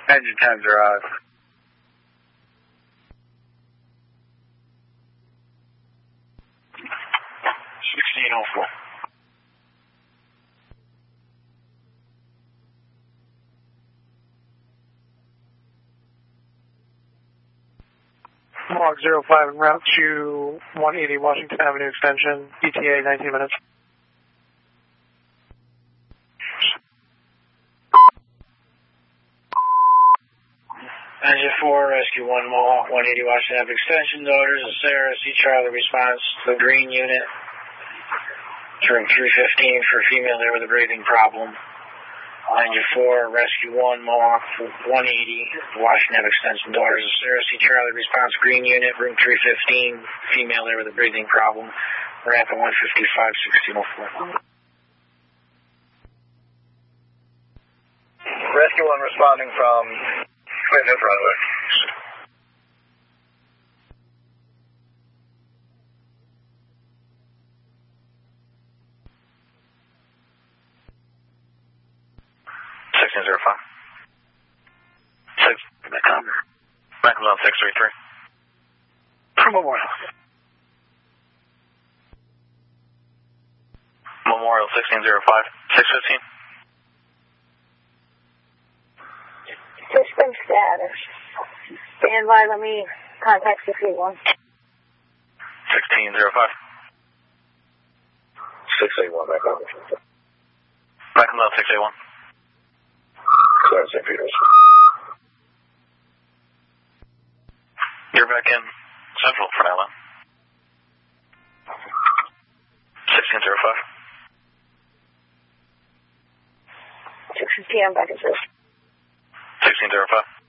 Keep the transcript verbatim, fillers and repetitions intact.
Engine ten Drive. sixteen oh four. Log zero five en route to one eighty Washington Avenue Extension, E T A nineteen minutes. Engine four, Rescue one, Mohawk, one eighty Washington Avenue Extension, daughters of Sarah, C. Charlie response to the green unit. Room three fifteen for female there with a breathing problem. Engine four, Rescue one, Mohawk, one eighty, Washington Avenue Extension, daughters of Sarah, C. Charlie response green unit, room three fifteen, female there with a breathing problem. Ramp at one fifty-five, sixteen oh four. Rescue one responding from Clinton runway. sixteen oh five. Six. Back on six three three. Memorial. Memorial sixteen oh five. six fifteen. System status. Stand by, let me contact C C one. sixteen oh five. six eighty-one, back on. Back on six eighty-one. Sorry, Saint Peter's. You're back in Central for now, then. sixteen oh five. six P M back in Central. sixteen oh five.